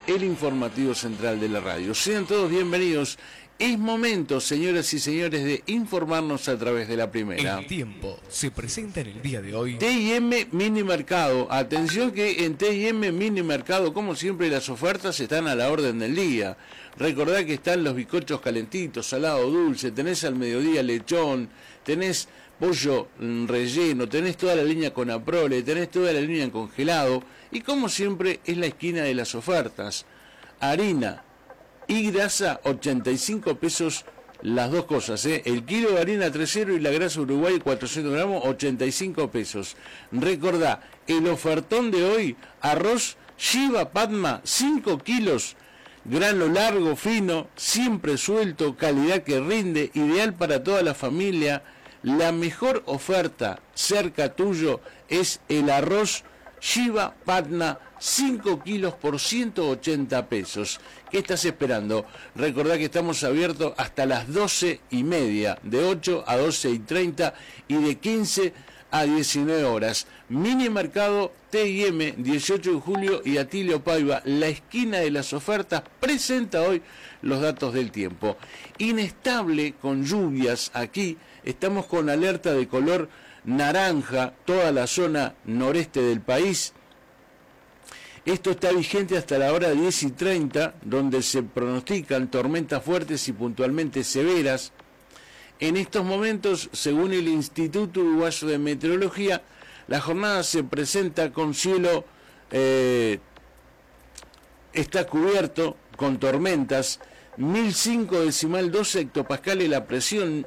el informativo central de la radio. Sean todos bienvenidos. Es momento, señoras y señores, de informarnos a través de la primera. El tiempo se presenta en el día de hoy. T&M Mini Mercado. Atención que en T&M Mini Mercado, como siempre, las ofertas están a la orden del día. Recordá que están los bizcochos calentitos, salado, dulce, tenés al mediodía lechón, tenés pollo relleno, tenés toda la línea con Aprole, tenés toda la línea en congelado. Y como siempre, es la esquina de las ofertas. Harina y grasa, 85 pesos las dos cosas, el kilo de harina 3.0 y la grasa Uruguay 400 gramos, 85 pesos. Recordá, el ofertón de hoy, arroz Shiva Padma, 5 kilos, grano largo, fino, siempre suelto, calidad que rinde, ideal para toda la familia. La mejor oferta cerca tuyo es el arroz Shiva Padma, 5 kilos por 180 pesos. ¿Qué estás esperando? Recordá que estamos abiertos hasta las 12:30, de 8 a 12:30 y de 15 a 19 horas. Mini Mercado T&M, 18 de julio y Atilio Paiva, la esquina de las ofertas, presenta hoy los datos del tiempo. Inestable con lluvias aquí, estamos con alerta de color naranja, toda la zona noreste del país. Esto está vigente hasta la hora 10:30, donde se pronostican tormentas fuertes y puntualmente severas. En estos momentos, según el Instituto Uruguayo de Meteorología, la jornada se presenta con cielo, está cubierto con tormentas, 1005,2 hectopascales la presión,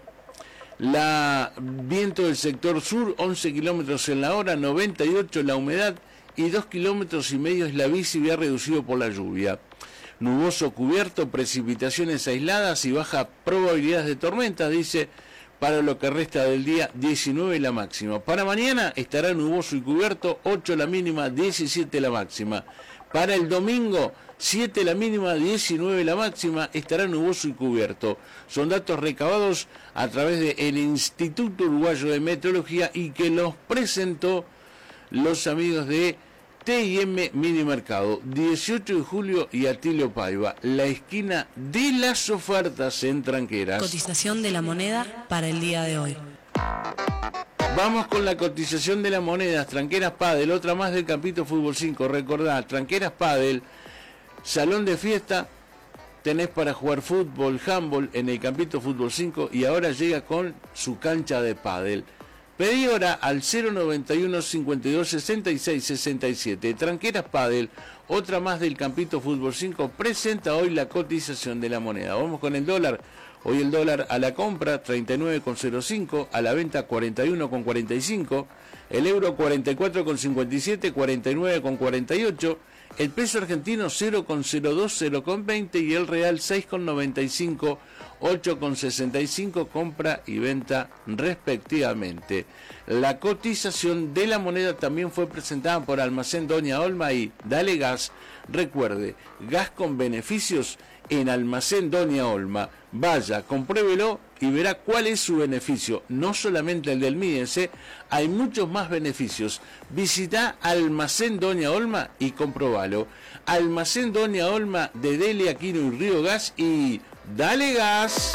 viento del sector sur, 11 kilómetros en la hora, 98 la humedad y 2,5 kilómetros es la visibilidad reducido por la lluvia. Nuboso cubierto, precipitaciones aisladas y baja probabilidades de tormentas, dice, para lo que resta del día, 19 la máxima. Para mañana estará nuboso y cubierto, 8 la mínima, 17 la máxima. Para el domingo, 7 la mínima, 19 la máxima, estará nuboso y cubierto. Son datos recabados a través del Instituto Uruguayo de Meteorología y que los presentó los amigos de T&M Mini Mercado, 18 de julio y Atilio Paiva, la esquina de las ofertas en Tranqueras. Cotización de la moneda para el día de hoy. Vamos con la cotización de las monedas. Tranqueras Padel, otra más del Campito Fútbol 5. Recordá, Tranqueras Padel, salón de fiesta, tenés para jugar fútbol, handball en el Campito Fútbol 5 y ahora llega con su cancha de pádel. Pedí hora al 091 52 66 67. Tranqueras Padel, otra más del Campito Fútbol 5, presenta hoy la cotización de la moneda. Vamos con el dólar. Hoy el dólar a la compra 39,05, a la venta 41,45, el euro 44,57, 49,48, el peso argentino 0,02, 0,20 y el real 6,95, 8,65, compra y venta respectivamente. La cotización de la moneda también fue presentada por Almacén Doña Olma y Dale Gas. Recuerde, gas con beneficios en Almacén Doña Olma. Vaya, compruébelo y verá cuál es su beneficio. No solamente el del mídense, hay muchos más beneficios. Visita Almacén Doña Olma y comprobalo. Almacén Doña Olma de Delia, Aquino y Río Gas y Dale Gas.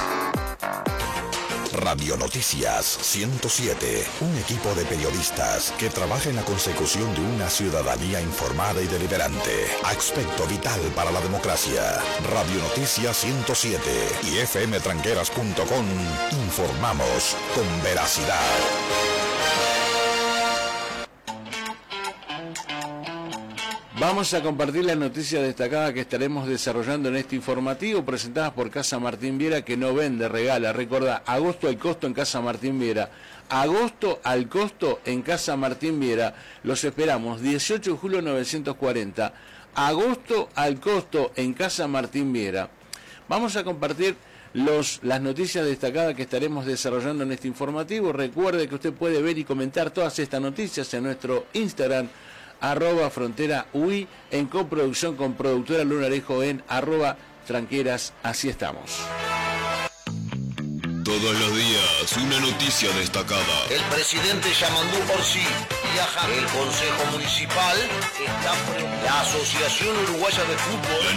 Radio Noticias 107, un equipo de periodistas que trabaja en la consecución de una ciudadanía informada y deliberante, aspecto vital para la democracia. Radio Noticias 107 y fmtranqueras.com, informamos con veracidad. Vamos a compartir la noticia destacada que estaremos desarrollando en este informativo, presentadas por Casa Martín Viera, que no vende, regala. Recordá, agosto al costo en Casa Martín Viera. Agosto al costo en Casa Martín Viera. Los esperamos, 18 de julio 940. Agosto al costo en Casa Martín Viera. Vamos a compartir las noticias destacadas que estaremos desarrollando en este informativo. Recuerde que usted puede ver y comentar todas estas noticias en nuestro Instagram, @frontera_UI, en coproducción con productora Lunarejo en @tranqueras. Así estamos. Todos los días, una noticia destacada. El presidente Yamandú Orsi viaja. El Consejo Municipal está... La Asociación Uruguaya de Fútbol